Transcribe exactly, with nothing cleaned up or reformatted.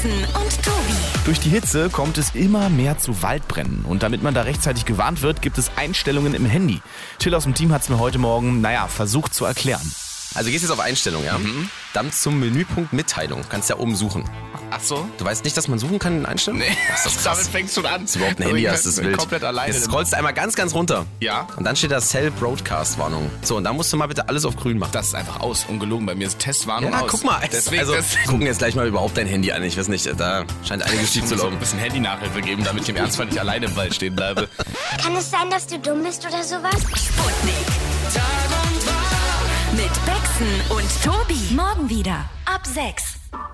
Baxen und Tobi. Durch die Hitze kommt es immer mehr zu Waldbränden. Und damit man da rechtzeitig gewarnt wird, gibt es Einstellungen im Handy. Till aus dem Team hat es mir heute Morgen, naja, versucht zu erklären. Also gehst jetzt auf Einstellung, ja? Mhm. Dann zum Menüpunkt Mitteilung. Kannst ja oben suchen. Ach so? Du weißt nicht, dass man suchen kann in Einstellungen? Nee, das ist damit fängst du an. Das ist überhaupt ein Handy, hast das wild. Komplett alleine. Jetzt scrollst du einmal ganz, ganz runter. Ja. Und dann steht da Cell Broadcast Warnung. So, und dann musst du mal bitte alles auf grün machen. Das ist einfach aus, ungelogen. Bei mir ist Testwarnung ja, aus. guck mal. Deswegen, also, das gucken jetzt gleich mal überhaupt dein Handy an. Ich weiß nicht, da scheint einiges schief zu so laufen. ein bisschen Handy-Nachhilfe geben, damit ich im Ernstfall nicht alleine im Wald stehen bleibe. Kann es sein, dass du dumm bist oder sowas? Sputnik. Tag und Tag. Mit Baxen und Tobi. Morgen wieder ab sechs.